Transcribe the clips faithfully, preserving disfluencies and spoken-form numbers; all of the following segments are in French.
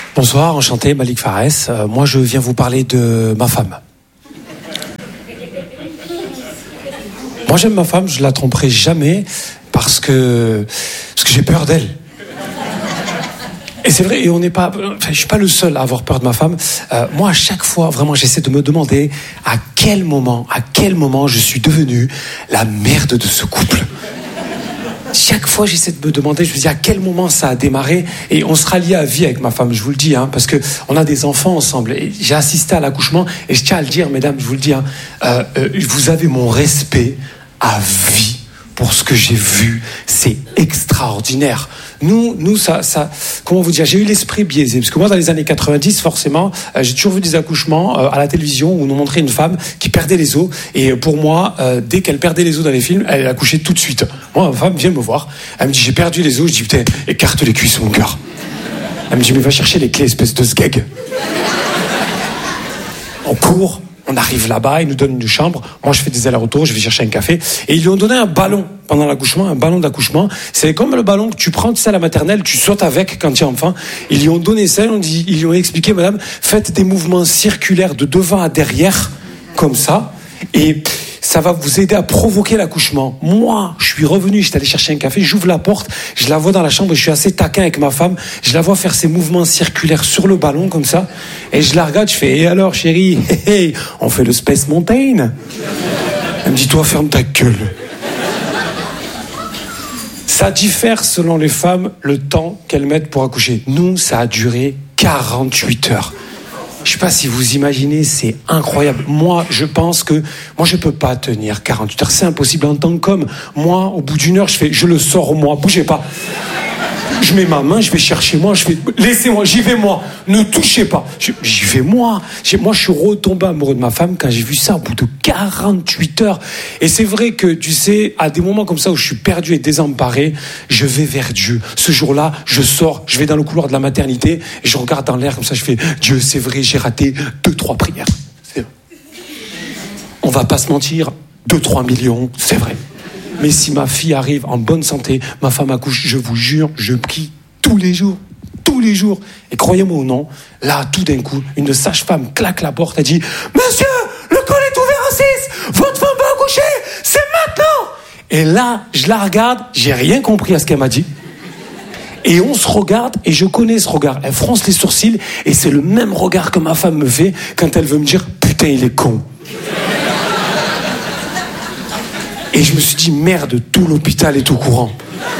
Bonsoir, enchanté, Malik Fares. Euh, moi, je viens vous parler de ma femme. Moi, j'aime ma femme, je la tromperai jamais parce que, parce que j'ai peur d'elle. Et c'est vrai, et on n'est pas, enfin, je suis pas le seul à avoir peur de ma femme. Euh, moi, à chaque fois, vraiment, j'essaie de me demander à quel moment, à quel moment je suis devenu la merde de ce couple. Chaque fois, j'essaie de me demander, je me dis à quel moment ça a démarré, et on sera lié à vie avec ma femme, je vous le dis, hein, parce que on a des enfants ensemble. Et j'ai assisté à l'accouchement, et je tiens à le dire, mesdames, je vous le dis, hein, euh, euh, vous avez mon respect à vie pour ce que j'ai vu, c'est extraordinaire. Nous, nous, ça, ça, comment vous dire, j'ai eu l'esprit biaisé, parce que moi, dans les années quatre-vingt-dix, forcément, euh, j'ai toujours vu des accouchements euh, à la télévision où on nous montrait une femme qui perdait les os, et pour moi, euh, dès qu'elle perdait les os dans les films, elle accouchait tout de suite. Moi, ma femme vient me voir, elle me dit, j'ai perdu les os, je dis, putain, écarte les cuisses, mon cœur. Elle me dit, mais va chercher les clés, espèce de sgeg. On court. On arrive là-bas, ils nous donnent une chambre. Moi, je fais des allers-retours, je vais chercher un café. Et ils lui ont donné un ballon pendant l'accouchement, un ballon d'accouchement. C'est comme le ballon que tu prends, tu sais, à la maternelle, tu sautes avec quand tu es enfant. Ils lui ont donné ça, ils, ont dit, ils lui ont expliqué, madame, faites des mouvements circulaires de devant à derrière, comme ça. Et ça va vous aider à provoquer l'accouchement. Moi, je suis revenu, j'étais allé chercher un café, j'ouvre la porte, je la vois dans la chambre, je suis assez taquin avec ma femme, je la vois faire ses mouvements circulaires sur le ballon, comme ça, et je la regarde, je fais, et alors chérie, hey, hey, on fait le Space Mountain? Elle me dit, toi, ferme ta gueule. Ça diffère selon les femmes, le temps qu'elles mettent pour accoucher. Nous, ça a duré quarante-huit heures. Je sais pas si vous imaginez, c'est incroyable. Moi, je pense que moi, je peux pas tenir quarante-huit heures. C'est impossible en tant qu'homme. Moi, au bout d'une heure, je fais, je le sors moi. Bougez pas. Je mets ma main, je vais chercher moi. Je fais, laissez-moi, j'y vais moi. Ne touchez pas. Je, j'y vais moi. J'ai, moi, je suis retombé amoureux de ma femme quand j'ai vu ça au bout de quarante-huit heures. Et c'est vrai que, tu sais, à des moments comme ça où je suis perdu et désemparé, je vais vers Dieu. Ce jour-là, je sors, je vais dans le couloir de la maternité et je regarde dans l'air comme ça. Je fais, Dieu, c'est vrai, j'ai raté deux, trois prières. C'est vrai. On va pas se mentir, deux, trois millions, c'est vrai. Mais si ma fille arrive en bonne santé, ma femme accouche, je vous jure, je prie tous les jours, tous les jours. Et croyez-moi ou non, là, tout d'un coup, une sage-femme claque la porte, elle dit « Monsieur, le col est ouvert à six, votre femme va accoucher, c'est maintenant !» Et là, je la regarde, j'ai rien compris à ce qu'elle m'a dit. Et on se regarde, et je connais ce regard. Elle fronce les sourcils, et c'est le même regard que ma femme me fait quand elle veut me dire « Putain, il est con !» Et je me suis dit, merde, tout l'hôpital est au courant.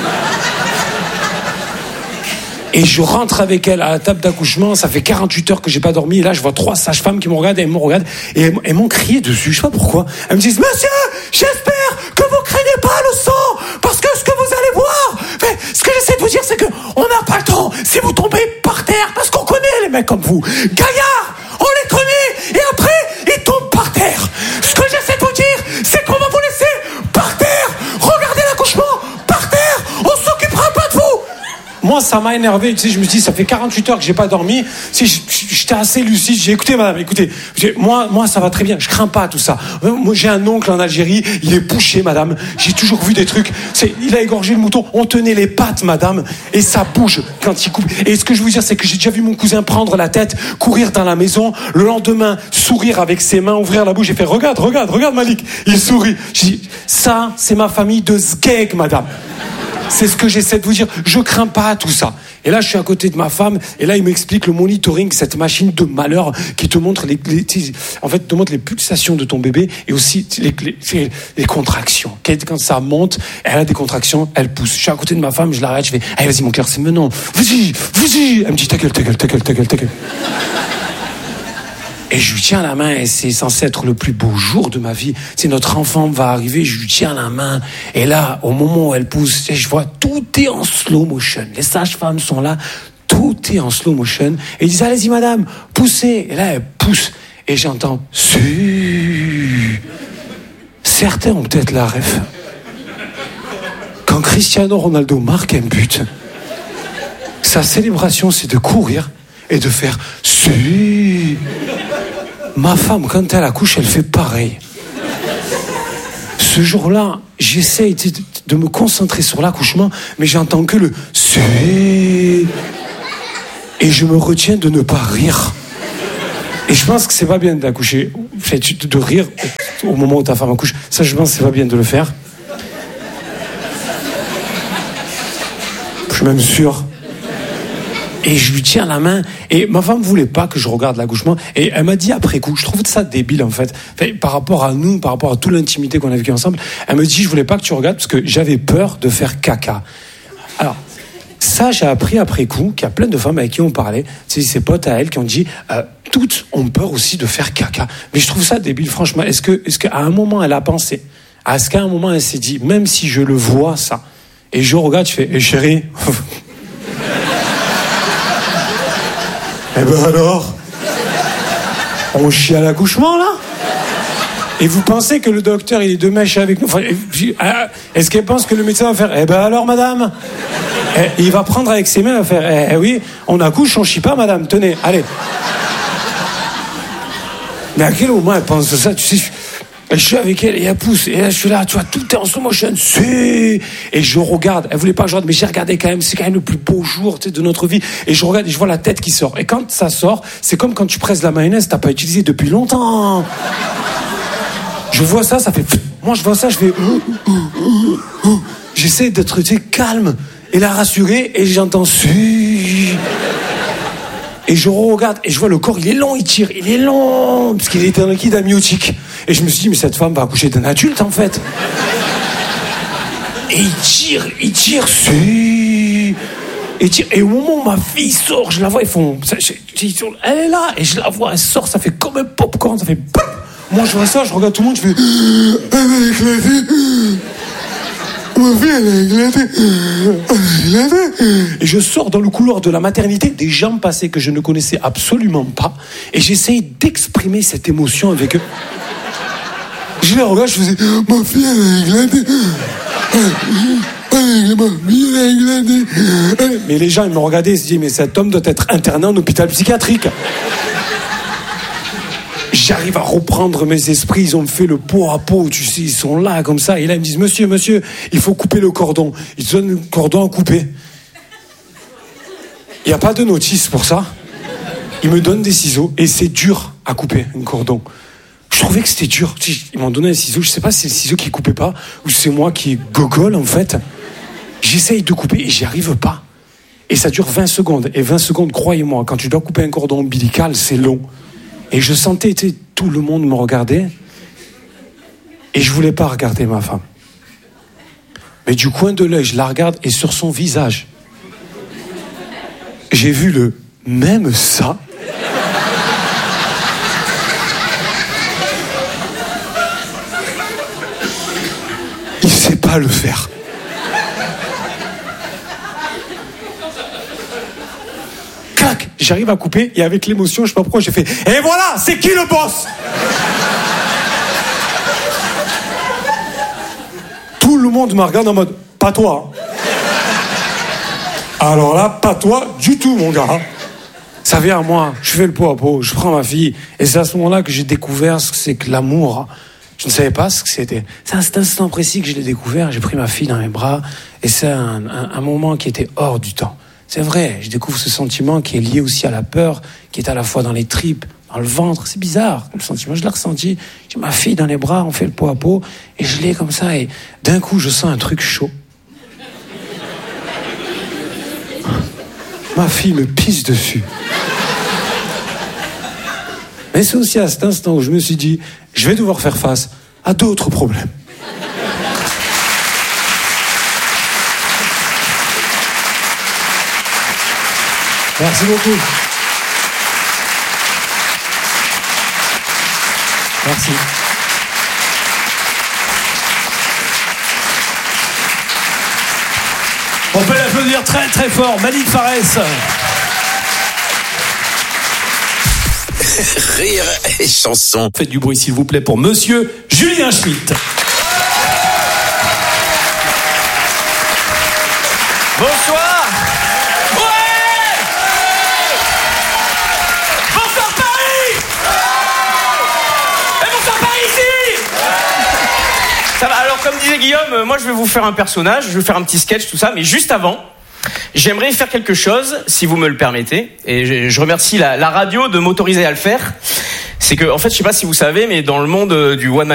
Et je rentre avec elle à la table d'accouchement, ça fait quarante-huit heures que j'ai pas dormi, et là je vois trois sages-femmes qui me regardent, et elles me regardent, et elles, elles m'ont crié dessus, je sais pas pourquoi. Elles me disent, monsieur, j'espère que vous craignez pas le sang, parce que ce que vous allez voir, mais ce que j'essaie de vous dire, c'est que on n'a pas le temps, si vous tombez par terre, parce qu'on connaît les mecs comme vous, gaillards, on les connaît, et après, ils tombent par terre. Ce que j'essaie de vous dire, c'est qu'on va vous laisser par terre, regardez l'accouchement, par terre, on s'occupera pas de vous. Moi, ça m'a énervé, tu sais, je me dis, ça fait quarante-huit heures que j'ai pas dormi, si j'étais assez lucide, j'ai écouté, madame, écoutez, moi, moi, ça va très bien, je crains pas tout ça. Moi, j'ai un oncle en Algérie, il est bouché, madame, j'ai toujours vu des trucs, c'est, il a égorgé le mouton, on tenait les pattes, madame, et ça bouge quand il coupe. Et ce que je veux dire, c'est que j'ai déjà vu mon cousin prendre la tête, courir dans la maison, le lendemain, sourire avec ses mains, ouvrir la bouche, j'ai fait, regarde, regarde, regarde Malik, il sourit. J'ai dit, ça, c'est ma famille de sgeg, madame. C'est ce que j'essaie de vous dire. Je crains pas tout ça. Et là, je suis à côté de ma femme, et là, il m'explique le monitoring, cette machine de malheur qui te montre les, les en fait, te montre les pulsations de ton bébé et aussi les, les, les contractions. Quand ça monte, elle a des contractions, elle pousse. Je suis à côté de ma femme, je l'arrête, je fais, allez, vas-y, mon cœur, c'est maintenant. Vas-y, vas-y. Elle me dit, ta gueule, ta gueule, ta gueule, ta gueule, ta gueule. Et je lui tiens la main, et c'est censé être le plus beau jour de ma vie. C'est notre enfant va arriver, je lui tiens la main. Et là, au moment où elle pousse, je vois tout est en slow motion. Les sages-femmes sont là, tout est en slow motion. Et ils disent, allez-y madame, poussez. Et là, elle pousse. Et j'entends, su. Certains ont peut-être la ref. Quand Cristiano Ronaldo marque un but, sa célébration, c'est de courir et de faire, su. Ma femme, quand elle accouche, elle fait pareil. Ce jour-là, j'essaye de, de me concentrer sur l'accouchement, mais j'entends que le « c'est ». Et je me retiens de ne pas rire. Et je pense que c'est pas bien d'accoucher, de rire au moment où ta femme accouche. Ça, je pense que c'est pas bien de le faire. Je suis même sûr. Et je lui tiens la main. Et ma femme voulait pas que je regarde l'accouchement. Et elle m'a dit après coup, je trouve ça débile en fait. Enfin, par rapport à nous, par rapport à toute l'intimité qu'on a vécue ensemble, elle me dit, je voulais pas que tu regardes parce que j'avais peur de faire caca. Alors, ça, j'ai appris après coup qu'il y a plein de femmes avec qui on parlait, c'est ses potes à elle qui ont dit, euh, toutes ont peur aussi de faire caca. Mais je trouve ça débile, franchement. Est-ce que, est-ce qu'à un moment elle a pensé, est-ce qu'à un moment elle s'est dit, même si je le vois ça, et je regarde, je fais, eh, chérie. Eh ben alors, on chie à l'accouchement là? Et vous pensez que le docteur il est de mèche avec nous? Enfin, est-ce qu'elle pense que le médecin va faire, eh ben alors madame, eh, il va prendre avec ses mains, il va faire, eh, eh oui, on accouche, on chie pas madame, tenez, allez. Mais à quel moment elle pense ça? Tu sais, je, je suis avec elle et elle pousse, et là je suis là, tu vois, tout est en slow motion, et je regarde, elle voulait pas que je regarde, mais j'ai regardé quand même, c'est quand même le plus beau jour, tu sais, de notre vie, et je regarde et je vois la tête qui sort, et quand ça sort, c'est comme quand tu presses la mayonnaise, t'as pas utilisé depuis longtemps. Je vois ça, ça fait, moi je vois ça, je fais, j'essaie d'être, tu sais, calme, et la rassurer, et j'entends, si. Et je regarde, et je vois le corps, il est long, il tire, il est long, parce qu'il était en liquide amniotique. Et je me suis dit, mais cette femme va accoucher d'un adulte, en fait. Et il tire, il tire, si. Et, tire, et au moment où ma fille sort, je la vois, ils font, elle est là, et je la vois, elle sort, ça fait comme un popcorn, ça fait, pop. Moi, je vois ça, je regarde tout le monde, je fais, elle a éclaté. Ma fille, elle a éclaté. Elle a éclaté. Et je sors dans le couloir de la maternité, des gens passés que je ne connaissais absolument pas, et j'essaye d'exprimer cette émotion avec eux. Je les regarde, je faisais, ma fille, elle a éclaté. Ma fille, elle a éclaté. Mais les gens, ils me regardaient, ils se disaient, mais cet homme doit être interné en hôpital psychiatrique. J'arrive à reprendre mes esprits, ils ont fait le pot à pot, tu sais, ils sont là comme ça, et là ils me disent, monsieur, monsieur, il faut couper le cordon. Ils te donnent le cordon à couper. Il n'y a pas de notice pour ça. Ils me donnent des ciseaux, et c'est dur à couper un cordon. Je trouvais que c'était dur. Ils m'ont donné un ciseau, je sais pas si c'est le ciseau qui ne coupait pas, ou c'est moi qui gogole en fait. J'essaye de couper et j'y arrive pas. Et ça dure vingt secondes, et vingt secondes, croyez-moi, quand tu dois couper un cordon ombilical, c'est long. Et je sentais, tu sais, tout le monde me regardait. Et je voulais pas regarder ma femme. Mais du coin de l'œil, je la regarde et sur son visage, j'ai vu le même ça. Il sait pas le faire. J'arrive à couper et avec l'émotion, je sais pas pourquoi, j'ai fait « Et voilà, c'est qui le boss ?» Tout le monde me regarde en mode « Pas toi. » Alors là, pas toi du tout, mon gars. Ça vient à moi, je fais le pot à pot, je prends ma fille. Et c'est à ce moment-là que j'ai découvert ce que c'est que l'amour. Je ne savais pas ce que c'était. C'est à cet instant précis que je l'ai découvert. J'ai pris ma fille dans mes bras. Et c'est un, un, un moment qui était hors du temps. C'est vrai, je découvre ce sentiment qui est lié aussi à la peur, qui est à la fois dans les tripes, dans le ventre. C'est bizarre, le sentiment, je l'ai ressenti. J'ai ma fille dans les bras, on fait le pot à pot, et je l'ai comme ça, et d'un coup, je sens un truc chaud. Ma fille me pisse dessus. Mais c'est aussi à cet instant où je me suis dit, je vais devoir faire face à d'autres problèmes. Merci beaucoup. Merci. On peut l'applaudir très très fort, Malik Farès. Rire et chanson. Faites du bruit s'il vous plaît pour Monsieur Julien Schmitt. Bonsoir. Ça va, alors comme disait Guillaume, moi je vais vous faire un personnage, je vais faire un petit sketch, tout ça, mais juste avant, j'aimerais faire quelque chose, si vous me le permettez, et je, je remercie la, la radio de m'autoriser à le faire. C'est que, en fait, je sais pas si vous savez, mais dans le monde du one